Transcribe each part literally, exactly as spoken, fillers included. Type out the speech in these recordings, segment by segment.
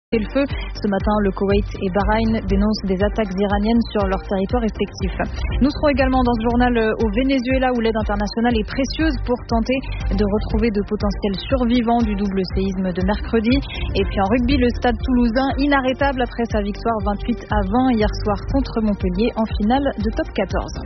Le feu. Ce matin, le Koweït et Bahreïn dénoncent des attaques iraniennes sur leur territoire respectif. Nous serons également dans ce journal au Venezuela où l'aide internationale est précieuse pour tenter de retrouver de potentiels survivants du double séisme de mercredi. Et puis en rugby, le Stade Toulousain inarrêtable après sa victoire vingt-huit à vingt hier soir contre Montpellier en finale de top quatorze.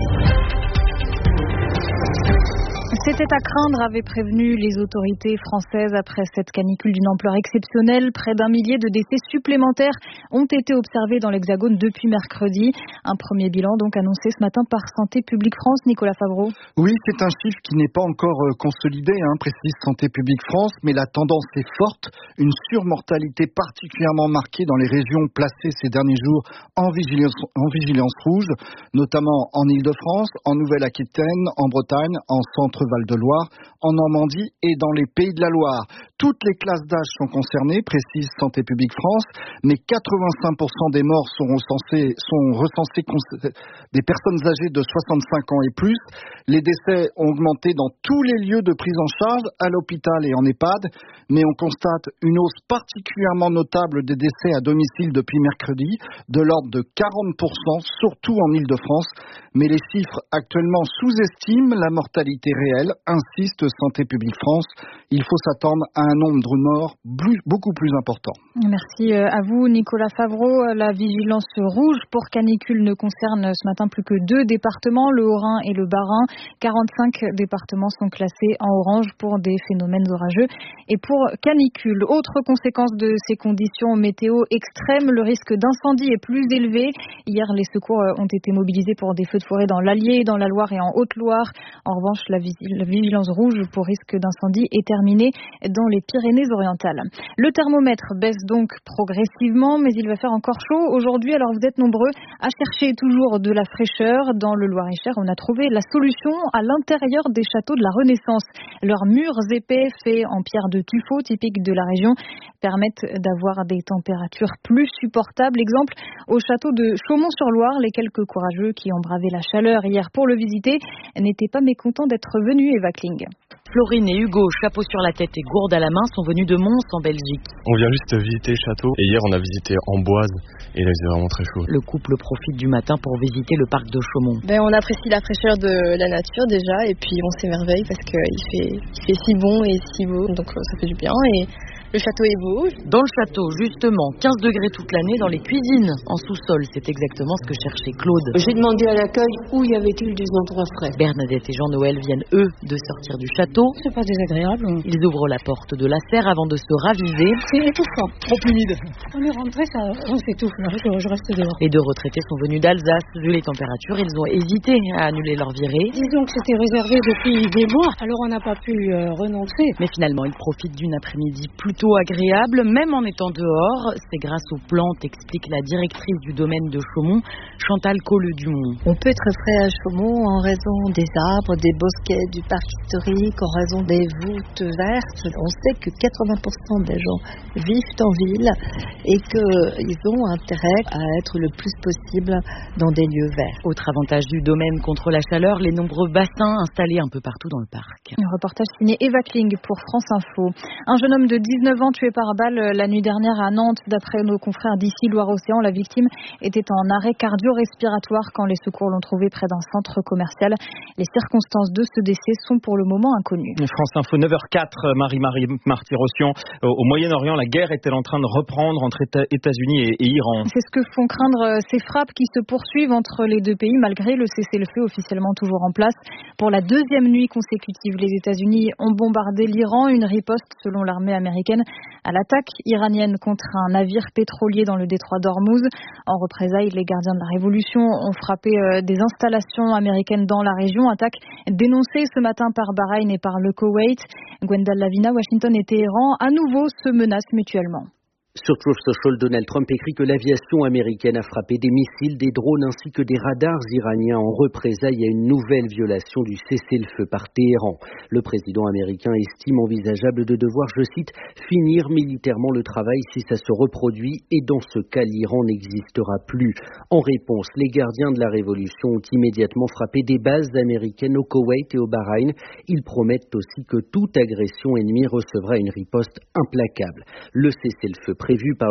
C'était à craindre, avaient prévenu les autorités françaises après cette canicule d'une ampleur exceptionnelle. Près d'un millier de décès supplémentaires ont été observés dans l'Hexagone depuis mercredi. Un premier bilan donc annoncé ce matin par Santé publique France. Nicolas Favreau. Oui, c'est un chiffre qui n'est pas encore consolidé, hein, précise Santé publique France, mais la tendance est forte. Une surmortalité particulièrement marquée dans les régions placées ces derniers jours en vigilance, en vigilance rouge, notamment en Île-de-France, en Nouvelle-Aquitaine, en Bretagne, en Centre-Val de Loire, en Normandie et dans les Pays de la Loire. Toutes les classes d'âge sont concernées, précise Santé publique France, mais quatre-vingt-cinq pour cent des morts sont recensés, sont recensés des personnes âgées de soixante-cinq ans et plus. Les décès ont augmenté dans tous les lieux de prise en charge, à l'hôpital et en EHPAD, mais on constate une hausse particulièrement notable des décès à domicile depuis mercredi, de l'ordre de quarante pour cent, surtout en Île-de-France. Mais les chiffres actuellement sous-estiment la mortalité réelle, insiste Santé publique France. Il faut s'attendre à un nombre de morts beaucoup plus important. Merci à vous Nicolas Favreau. La vigilance rouge pour canicule ne concerne ce matin plus que deux départements, le Haut-Rhin et le Bas-Rhin. quarante-cinq départements sont classés en orange pour des phénomènes orageux et pour canicule. Autre conséquence de ces conditions météo extrêmes, le risque d'incendie est plus élevé. Hier, les secours ont été mobilisés pour des feux de forêt dans l'Allier, dans la Loire et en Haute-Loire. En revanche, la vigilance rouge pour risque d'incendie est terminée dans les Pyrénées-Orientales. Le thermomètre baisse donc progressivement, mais il va faire encore chaud aujourd'hui. Alors vous êtes nombreux à chercher toujours de la fraîcheur. Dans le Loir-et-Cher, on a trouvé la solution à l'intérieur des châteaux de la Renaissance. Leurs murs épais, faits en pierre de tuffeau, typique de la région, permettent d'avoir des températures plus supportables. Exemple, au château de Chaumont-sur-Loire, les quelques courageux qui ont bravé la chaleur hier pour le visiter n'étaient pas mécontents d'être venus, Eva Kling. Florine et Hugo, chapeau sur la tête et gourde à la main, sont venus de Mons en Belgique. On vient juste visiter le château et hier on a visité Amboise et là c'est vraiment très chaud. Le couple profite du matin pour visiter le parc de Chaumont. Ben, on apprécie la fraîcheur de la nature déjà et puis on s'émerveille parce qu'il fait, il fait si bon et si beau, donc ça fait du bien et le château est beau. Dans le château, justement, quinze degrés toute l'année dans les cuisines, en sous-sol. C'est exactement ce que cherchait Claude. J'ai demandé à l'accueil où y avait-il des endroits frais. Bernadette et Jean-Noël viennent, eux, de sortir du château. C'est pas désagréable. Ils ouvrent la porte de la serre avant de se raviver. C'est étouffant. Trop humide. On est rentré, ça, on s'étouffe. Je reste dehors. Les deux retraités sont venus d'Alsace. Vu les températures, ils ont hésité à annuler leur virée. Disons que c'était réservé depuis des mois, alors on n'a pas pu euh, renoncer. Mais finalement, ils profitent d'une après-midi plutôt agréable, même en étant dehors. C'est grâce aux plantes, explique la directrice du domaine de Chaumont, Chantal Colleux-Dumont. On peut être frais à Chaumont en raison des arbres, des bosquets du parc historique, en raison des voûtes vertes. On sait que quatre-vingts pour cent des gens vivent en ville et qu'ils ont intérêt à être le plus possible dans des lieux verts. Autre avantage du domaine contre la chaleur, les nombreux bassins installés un peu partout dans le parc. Un reportage signé Eva Kling pour France Info. Un jeune homme de dix-neuf ans tué par balle la nuit dernière à Nantes. D'après nos confrères d'ici Loire-Océan, la victime était en arrêt cardio-respiratoire quand les secours l'ont trouvé près d'un centre commercial. Les circonstances de ce décès sont pour le moment inconnues. France Info, neuf heures quatre, Marie-Marie Marty-Rossian. Au Moyen-Orient, la guerre est-elle en train de reprendre entre États-Unis et Iran? C'est ce que font craindre ces frappes qui se poursuivent entre les deux pays malgré le cessez-le-feu officiellement toujours en place. Pour la deuxième nuit consécutive, les États-Unis ont bombardé l'Iran, une riposte selon l'armée américaine à l'attaque iranienne contre un navire pétrolier dans le détroit d'Ormuz. En représailles, les gardiens de la révolution ont frappé des installations américaines dans la région. Attaque dénoncée ce matin par Bahreïn et par le Koweït. Gwendal Lavina, Washington et Téhéran à nouveau se menacent mutuellement. Sur Truth Social, Donald Trump écrit que l'aviation américaine a frappé des missiles, des drones ainsi que des radars iraniens en représailles à une nouvelle violation du cessez-le-feu par Téhéran. Le président américain estime envisageable de devoir, je cite, finir militairement le travail si ça se reproduit et dans ce cas l'Iran n'existera plus. En réponse, les gardiens de la révolution ont immédiatement frappé des bases américaines au Koweït et au Bahreïn. Ils promettent aussi que toute agression ennemie recevra une riposte implacable. Le cessez-le-feu prévu par